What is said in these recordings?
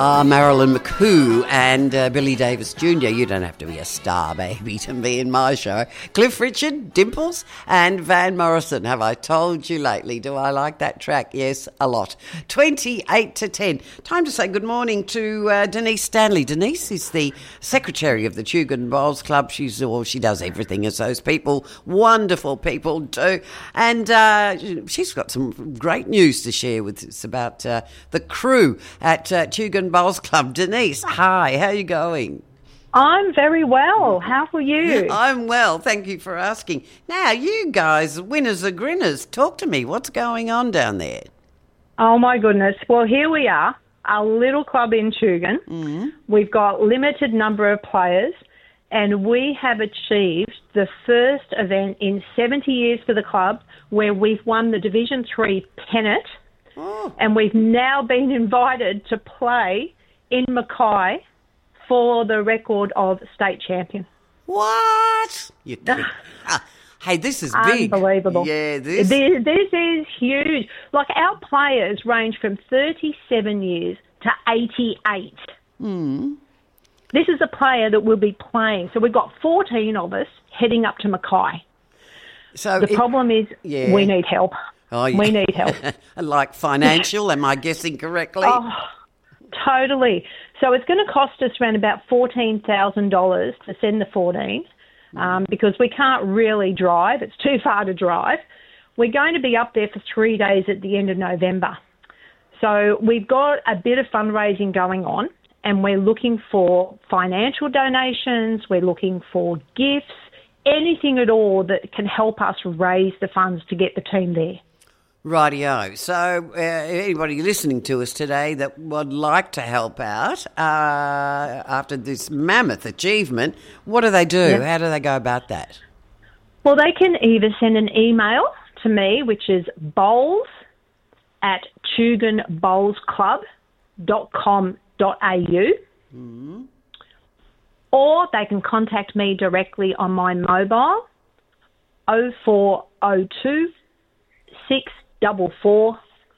Marilyn McCoo and Billy Davis Jr. You don't have to be a star, baby, to be in my show. Cliff Richard, Dimples, and Van Morrison. Have I told you lately? Do I like that track? Yes, a lot. 28 to 10. Time to say good morning to Denise Stanley. Denise is the secretary of the Tugun Bowls Club. She does everything as those people, wonderful people do. And she's got some great news to share with us about the crew at Tugun Bowls Club. Denise, hi, how are you going? I'm very well. How are you? I'm well, thank you for asking. Now, you guys, winners are grinners. Talk to me. What's going on down there? Oh, my goodness. Well, here we are, a little club in Tugun. Mm-hmm. We've got limited number of players, and we have achieved the first event in 70 years for the club where we've won the Division 3 pennant. Oh. And we've now been invited to play in Mackay for the record of state champion. What? Hey, this is big. Unbelievable. Yeah, this is huge. Like, our players range from 37 years to 88. Mm. This is a player that will be playing. So we've got 14 of us heading up to Mackay. So the problem is we need help. Oh, yeah. We need help. Like financial, am I guessing correctly? Oh, totally. So it's going to cost us around about $14,000 to send the 14s because we can't really drive. It's too far to drive. We're going to be up there for 3 days at the end of November. So we've got a bit of fundraising going on, and we're looking for financial donations. We're looking for gifts, anything at all that can help us raise the funds to get the team there. Rightio. So anybody listening to us today that would like to help out after this mammoth achievement, what do they do? Yep. How do they go about that? Well, they can either send an email to me, which is bowls@tugunbowlsclub.com.au, or they can contact me directly on my mobile, 0402 644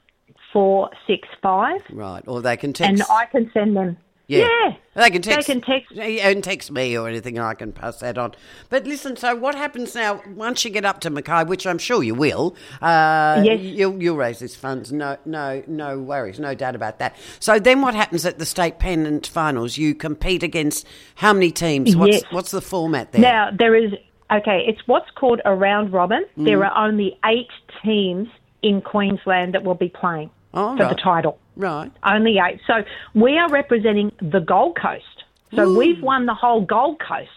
465. Right, or they can text. And I can send them. Yeah. They can text. They can text. And text me or anything, and I can pass that on. But listen, so what happens now once you get up to Mackay, which I'm sure you will? Yes. You'll raise these funds. No worries, no doubt about that. So then what happens at the state pennant finals? You compete against how many teams? What's the format there? Now, it's what's called a round robin. There are only 8 teams in Queensland that will be playing for the title. Right. Only 8. So we are representing the Gold Coast. So we've won the whole Gold Coast.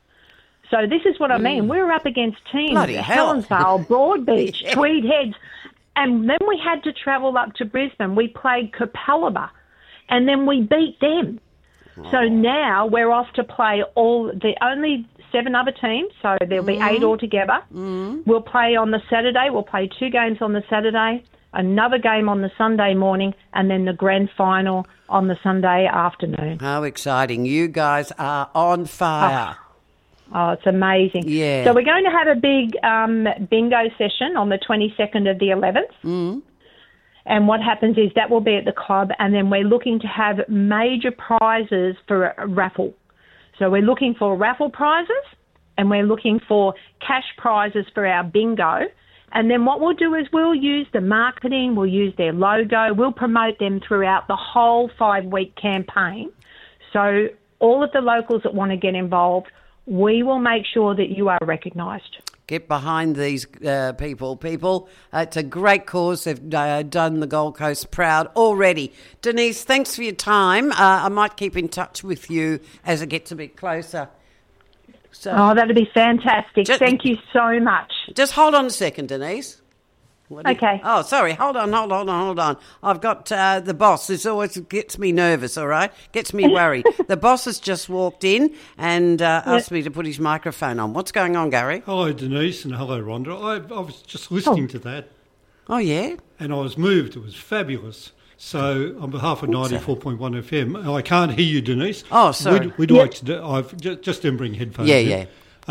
So this is what I mean. We're up against teams Bloody hell. Helensvale, Broadbeach, Tweed Heads. And then we had to travel up to Brisbane. We played Capalaba, and then we beat them. So now we're off to play only 7 other teams, so there'll be 8 altogether. We'll play on the Saturday. We'll play 2 games on the Saturday, another game on the Sunday morning, and then the grand final on the Sunday afternoon. How exciting. You guys are on fire. Oh, it's amazing. Yeah. So we're going to have a big bingo session on the 22nd of the 11th. And what happens is that will be at the club, and then we're looking to have major prizes for a raffle. So we're looking for raffle prizes, and we're looking for cash prizes for our bingo. And then what we'll do is we'll use the marketing, we'll use their logo, we'll promote them throughout the whole 5-week campaign. So all of the locals that want to get involved, we will make sure that you are recognised. Get behind these people. It's a great cause. They've done the Gold Coast proud already. Denise, thanks for your time. I might keep in touch with you as it gets a bit closer. So, that'd be fantastic. Thank you so much. Just hold on a second, Denise. Okay. Oh, sorry. Hold on. I've got the boss. This always gets me nervous, all right? Gets me worried. The boss has just walked in and asked me to put his microphone on. What's going on, Gary? Hello, Denise, and hello, Rhonda. I was just listening to that. Oh, yeah? And I was moved. It was fabulous. So, on behalf of 94.1 FM, I can't hear you, Denise. Oh, sorry. We'd like to I've just didn't bring headphones in.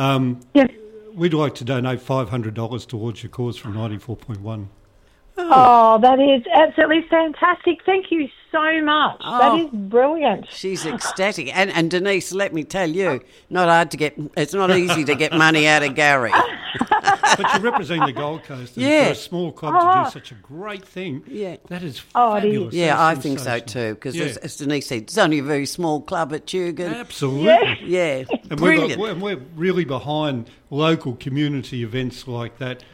We'd like to donate $500 towards your cause from 94.1. Oh, that is absolutely fantastic. Thank you so much. That is brilliant. She's ecstatic. And Denise, let me tell you, it's not easy to get money out of Gary. But you're representing the Gold Coast, and for a small club to do such a great thing, that is fabulous. Yeah, I think so too, because as Denise said, it's only a very small club at Tugun. Absolutely. Yeah, and brilliant. we're really behind local community events like that.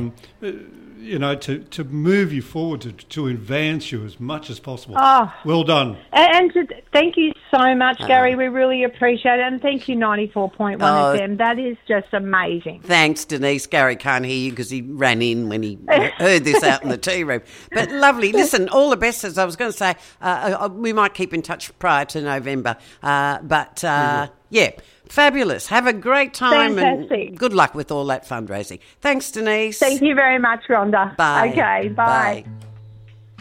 To move you forward, to advance you as much as possible. Well done. And thank you so much, Gary. We really appreciate it. And thank you, 94.1 FM. That is just amazing. Thanks, Denise. Gary can't hear you because he ran in when he heard this out in the tea room. But lovely. Listen, all the best, as I was going to say. We might keep in touch prior to November. Fabulous. Have a great time. Fantastic. And good luck with all that fundraising. Thanks, Denise. Thank you very much, Rhonda. Bye. Okay, bye.